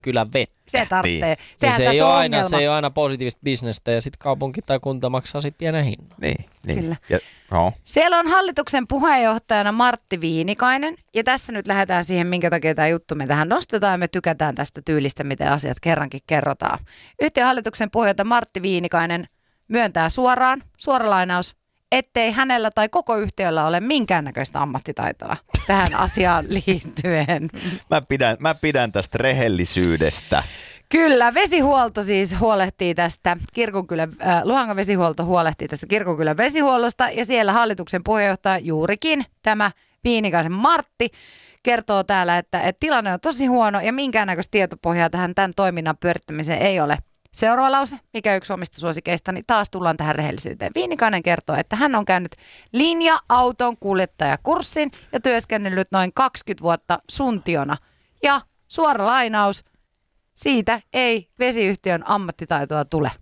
kylän vettä. Se tarvitsee. Niin. Sehän se, tässä on aina, se ei ole aina positiivista bisnestä ja sitten kaupunki tai kunta maksaa sitten pienen hinnan. Niin. Kyllä. No. Siellä on hallituksen puheenjohtajana Martti Viinikainen ja tässä nyt lähdetään siihen, minkä takia tämä juttu me tähän nostetaan ja me tykätään tästä tyylistä, miten asiat kerrankin kerrotaan. Yhtiön hallituksen puheenjohtaja Martti Viinikainen myöntää suora lainaus, ettei hänellä tai koko yhtiöllä ole minkäännäköistä ammattitaitoa tähän asiaan liittyen. Mä pidän tästä rehellisyydestä. Kyllä, vesihuolto siis huolehtii tästä, Luhangan vesihuolto huolehtii tästä Kirkonkylän vesihuollosta ja siellä hallituksen puheenjohtaja juurikin tämä Viinikaisen Martti kertoo täällä, että tilanne on tosi huono ja minkäännäköistä tietopohjaa tämän toiminnan pyörittämiseen ei ole. Seuraava lause, mikä yksi omista suosikeista, niin taas tullaan tähän rehellisyyteen. Viinikainen kertoo, että hän on käynyt linja-auton kuljettajakurssin ja työskennellyt noin 20 vuotta suntiona. Ja suora lainaus, siitä ei vesiyhtiön ammattitaitoa tule.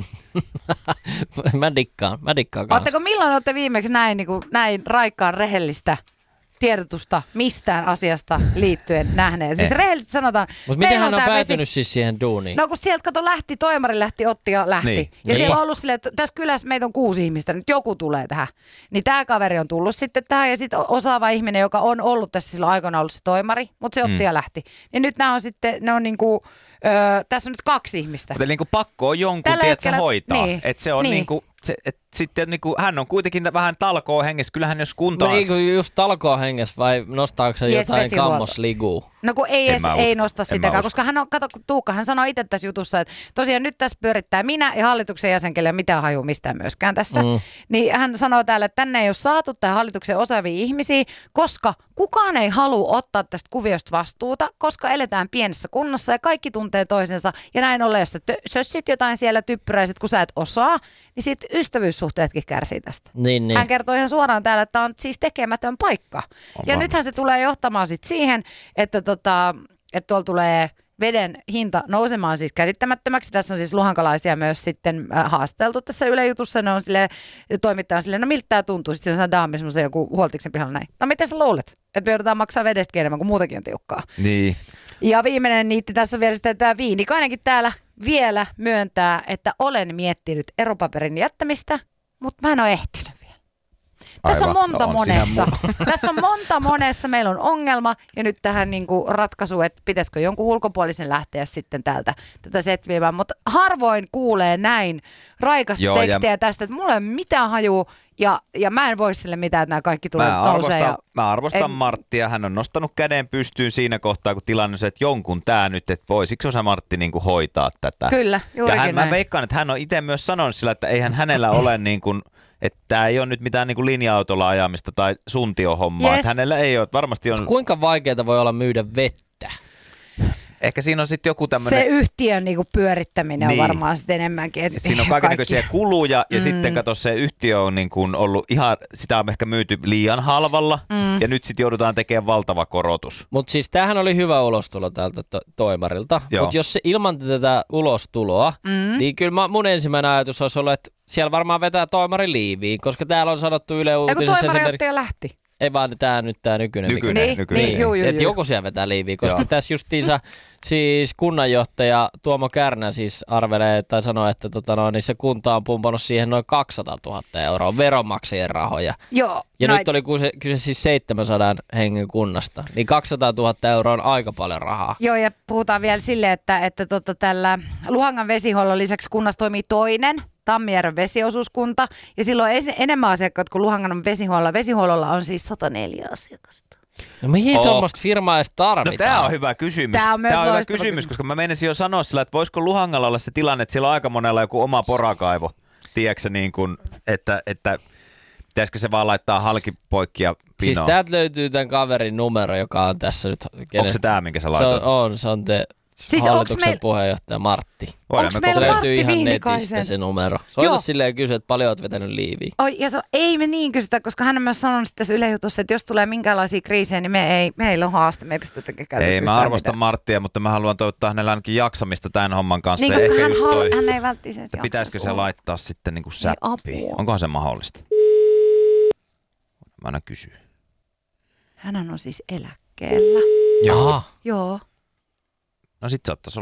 Mä dikkaan kanssa. Oletteko milloin olette viimeksi näin raikkaan rehellistä tiedotusta mistään asiasta liittyen nähneet? Siis rehellisesti sanotaan. Mutta miten hän on päätynyt siis siihen duuniin? No kun sieltä toimari otti ja lähti. Niin. Ja siellä on ollut silleen, että tässä kylässä meitä on 6 ihmistä, nyt joku tulee tähän. Niin tämä kaveri on tullut sitten tähän ja sitten osaava ihminen, joka on ollut tässä silloin aikana ollut se toimari, mutta se otti ja lähti. Ja nyt nämä on sitten, tässä on nyt 2 ihmistä. Mutta niinku pakko on jonkun, tiedätkö, hoitaa. Niin. Että se on niinku... Sitten niinku, hän on kuitenkin vähän talkoo hengessä. Kyllähän jos kunta on... Niin just talkoo hengessä vai nostaako se jotain kammosliguu? No kun ei nosta sitäkään, koska Tuukka, hän sanoi itse tässä jutussa, että tosiaan nyt tässä pyörittää minä ja hallituksen jäsen, kelle ei mitään hajua mistään myöskään tässä. Niin hän sanoo täällä, että tänne ei ole saatu tähän hallituksen osaavia ihmisiä, koska kukaan ei halua ottaa tästä kuviosta vastuuta, koska eletään pienessä kunnassa ja kaikki tuntee toisensa. Ja näin ollen, jos sä sössit jotain siellä typpyräiset, kun sä et osaa, niin sit ystävyyssuhteetkin kärsii tästä. Niin. Hän kertoo ihan suoraan täällä, että tämä on siis tekemätön paikka. Ja nythän se tulee johtamaan sit siihen, että tuolla tulee veden hinta nousemaan siis käsittämättömäksi. Tässä on siis luhankalaisia myös sitten haasteltu tässä Yle Jutussa. Ne on toimittaja silleen, no miltä tämä tuntuu? Sitten se on daami semmoisen joku huoltiksen pihalla näin. No miten sä luulet, että me joudutaan maksaa vedestäkin enemmän, kuin muutakin on tiukkaa. Niin. Ja viimeinen niitti tässä on vielä sitten tämä Viinikainenkin täällä vielä myöntää, että olen miettinyt eropaperin jättämistä, mutta mä en ole ehtinyt vielä. Tässä on monta monessa. Tässä on monta monessa. Meillä on ongelma ja nyt tähän ratkaisu, että pitäisikö jonkun ulkopuolisen lähteä sitten tätä setviämään. Mutta harvoin kuulee näin raikasta tekstiä tästä, että mulla ei ole mitään hajua ja mä en voi sille mitään, että nämä kaikki tulee nousee. Mä arvostan Marttia. Hän on nostanut käden pystyyn siinä kohtaa, kun tilanne on se, että jonkun tää nyt, että voisiko osa Martti hoitaa tätä. Kyllä, juurikin ja mä veikkaan, että hän on itse myös sanonut sillä, että eihän hänellä ole että tämä ei ole nyt mitään linja-autolla ajamista tai suntiohommaa. Yes. Että hänellä ei ole, varmasti on... Kuinka vaikeaa voi olla myydä vettä? Ehkä siinä on sitten joku tämmöinen... Se yhtiön pyörittäminen on varmaan sitten enemmänkin. Et siinä on kaikennäköisiä kuluja ja sitten kato se yhtiö on ollut ihan, sitä on ehkä myyty liian halvalla ja nyt sitten joudutaan tekemään valtava korotus. Mutta siis tämähän oli hyvä ulostulo täältä toimarilta, mutta jos se ilman tätä ulostuloa, niin kyllä mun ensimmäinen ajatus olisi ollut, että siellä varmaan vetää toimari liiviin, koska täällä on sanottu Yle Uutisissa... Eikö toimari otti ja lähti? Ei vaan tämä nykyinen. Niin. Että joku siellä vetää liiviä, koska tässä justiinsa siis kunnanjohtaja Tuomo Kärnä siis arvelee tai sanoo, että niin se kunta on pumpannut siihen noin 200 000 euroa veronmaksajien rahoja. Joo. Ja nyt oli kyse siis 700 hengen kunnasta, niin 200 000 euroa on aika paljon rahaa. Joo, ja puhutaan vielä silleen, että tällä Luhangan vesihuollon lisäksi kunnassa toimii toinen Tammijärven vesiosuuskunta, ja silloin enemmän asiakkaat kuin Luhangan vesihuollolla. Vesihuollolla on siis 104 asiakasta. No mihin tuommoista firmaa edes tarvitaan? No tämä on hyvä kysymys. Tämä on hyvä kysymys, koska mä meinasin jo sanoa sillä, että voisiko Luhangalla olla se tilanne, että siellä on aika monella joku oma porakaivo. Tiedätkö että pitäisikö se vaan laittaa halkipoikki ja pinoon? Siis täältä löytyy tämän kaverin numero, joka on tässä nyt. Onko se tämä, minkä sä laitat? Se on siis hallituksen puheenjohtaja Martti. Onko meillä löytyy Martti ihan Viinikaisen? netistä se numero. Soita silleen ja kysy, että paljon olet vetänyt liiviä. Ei me niin kysytä, koska hän on myös sanonut tässä Yle Jutussa, että jos tulee minkälaisia kriisejä, niin meillä on haaste, me ei pystytä käydä. Ei, mä arvostan Marttia, mutta mä haluan toivottaa hänelle ainakin jaksamista tämän homman kanssa. Niin, koska hän ei välttämättä jaksa. Pitäisikö se laittaa sitten säppiin? Onkohan se mahdollista? Mä aina kysyn. Hänhän on siis eläkkeellä. Joo. Joo. No sit saattaisi